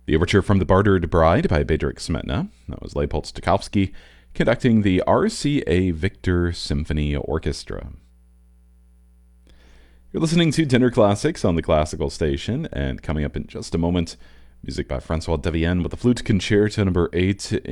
The overture from The Bartered Bride by Bedřich Smetana. That was Leopold Stokowski conducting the RCA Victor Symphony Orchestra. You're listening to Dinner Classics on the Classical Station, and coming up in just a moment, music by Francois Devienne with the Flute Concerto No. 8